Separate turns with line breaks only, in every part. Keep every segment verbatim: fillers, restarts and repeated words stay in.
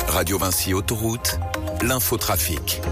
Radio Vinci Autoroute, l'infotrafic.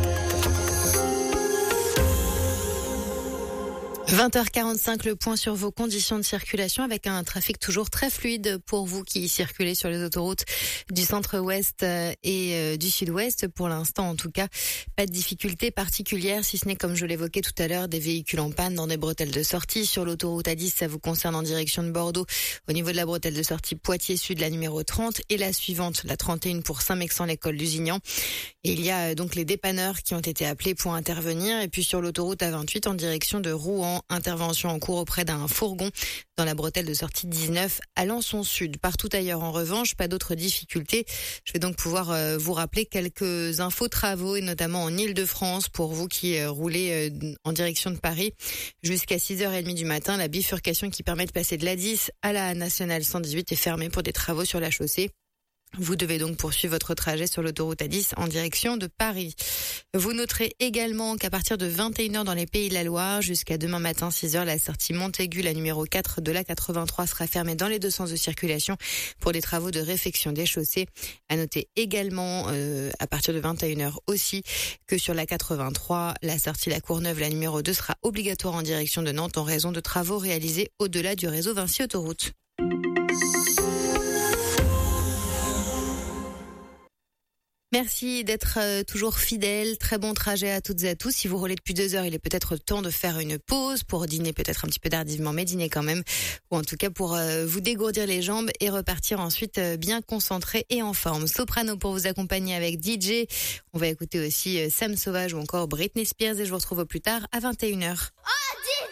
vingt heures quarante-cinq, le point sur vos conditions de circulation avec un trafic toujours très fluide pour vous qui circulez sur les autoroutes du centre-ouest et du sud-ouest. Pour l'instant, en tout cas, pas de difficultés particulières, si ce n'est, comme je l'évoquais tout à l'heure, des véhicules en panne dans des bretelles de sortie. Sur l'autoroute A dix, ça vous concerne en direction de Bordeaux, au niveau de la bretelle de sortie Poitiers-Sud, la numéro trente, et la suivante, la trente et un pour Saint-Mexan-l'École Lusignan. Et il y a donc les dépanneurs qui ont été appelés pour intervenir. Et puis sur l'autoroute A vingt-huit, en direction de Rouen, intervention en cours auprès d'un fourgon dans la bretelle de sortie dix-neuf à Alençon Sud. Partout ailleurs, en revanche, pas d'autres difficultés. Je vais donc pouvoir euh, vous rappeler quelques infos travaux, et notamment en Île-de-France, pour vous qui euh, roulez euh, en direction de Paris. Jusqu'à six heures trente du matin, la bifurcation qui permet de passer de l'A dix à la nationale cent dix-huit est fermée pour des travaux sur la chaussée. Vous devez donc poursuivre votre trajet sur l'autoroute A dix en direction de Paris. Vous noterez également qu'à partir de vingt et une heures dans les Pays de la Loire, jusqu'à demain matin six heures, la sortie Montaigu, la numéro quatre de l'A quatre-vingt-trois, sera fermée dans les deux sens de circulation pour des travaux de réfection des chaussées. À noter également, euh, à partir de vingt et une heures aussi, que sur l'A quatre-vingt-trois, la sortie La Courneuve, la numéro deux, sera obligatoire en direction de Nantes en raison de travaux réalisés au-delà du réseau Vinci Autoroute. Merci d'être euh, toujours fidèles. Très bon trajet à toutes et à tous. Si vous roulez depuis deux heures, il est peut-être temps de faire une pause pour dîner peut-être un petit peu tardivement, mais dîner quand même. Ou en tout cas pour euh, vous dégourdir les jambes et repartir ensuite euh, bien concentré et en forme. Soprano pour vous accompagner avec D J. On va écouter aussi euh, Sam Sauvage ou encore Britney Spears et je vous retrouve au plus tard à vingt et une heures.